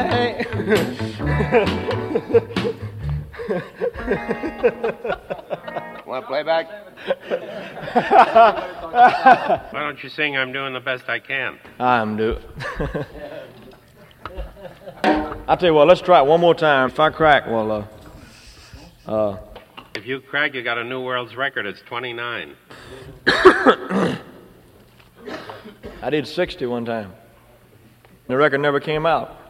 Hey. Want to play back? Why don't you sing I'm Doing the Best I Can? I'm doing. I'll tell you what, let's try it one more time. If I crack, well, If you crack, you got a new world's record. It's 29. I did 60 one time. The record never came out.